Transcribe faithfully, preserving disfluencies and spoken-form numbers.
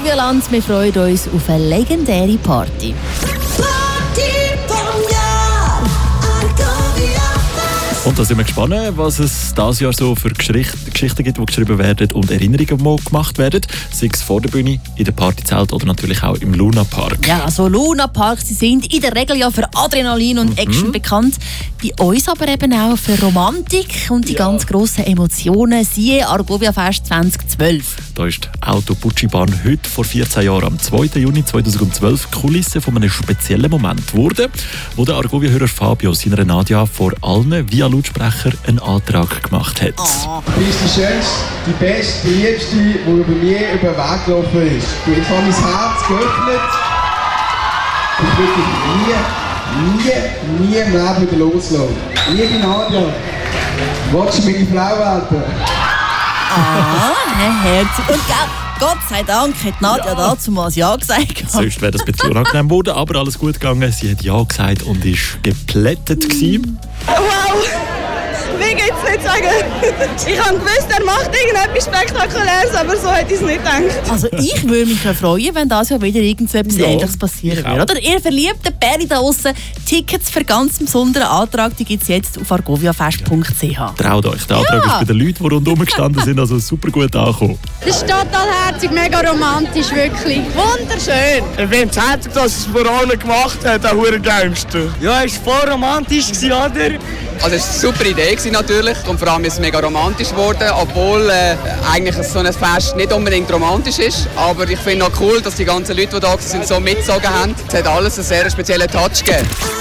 Argovia-Land, wir freuen uns auf eine legendäre Party. Und da sind wir gespannt, was es dieses Jahr so für Geschichten gibt, die geschrieben werden und Erinnerungen die gemacht werden. Sei es vor der Bühne, in der Partyzelt oder natürlich auch im Luna Park. Ja, also Luna Park, sie sind in der Regel ja für Adrenalin und Action mhm. bekannt. Bei uns aber eben auch für Romantik und die ja. ganz grossen Emotionen. Siehe Argovia Fest zwanzig zwölf. Da ist die Auto-Pucci-Bahn heute vor vierzehn Jahren, am zweiten Juni zweitausendzwölf, Kulisse von einem speziellen Moment geworden, wo der Argovia-Hörer Fabio seiner Nadja vor allen via Lautsprecher einen Antrag gemacht hat. Oh. Du bist die schönste, die beste, die liebste, die über mir über den Weg gelaufen ist. Du hast mein Herz geöffnet. Ich will dich nie, nie, nie im Leben wieder loslassen. Liebe Nadja, willst du meine Frau werden? Ah, Herz. Und Gott sei Dank hat Nadja ja. dazu mal Ja gesagt. Sonst wäre das ein bisschen unangenehm geworden, aber alles gut gegangen. Sie hat Ja gesagt und war geplättet. Mm. Wow! Wie geht's nicht sagen? Ich habe gewusst, er macht irgendetwas Spektakuläres, aber so hätte ich es nicht gedacht. Also ich würde mich freuen, wenn das ja wieder irgendetwas ja, Ähnliches passieren würde. Oder ihr verliebten Pärchen da draussen, Tickets für ganz besonderen Antrag, die gibt es jetzt auf argoviafest punkt c h. Traut euch, der Antrag ja. ist bei den Leuten, die rundherum gestanden sind, also super gut angekommen. Das ist total herzig, mega romantisch, wirklich. Wunderschön. Ich finde es herzig, dass es vor allem gemacht hat, der Hurengangster. Ja, es war voll romantisch, oder? Also es war eine super Idee natürlich und vor allem ist es mega romantisch geworden, obwohl äh, eigentlich so ein Fest nicht unbedingt romantisch ist. Aber ich finde auch cool, dass die ganzen Leute, die da sind, so mitgezogen haben. Es hat alles einen sehr speziellen Touch gegeben.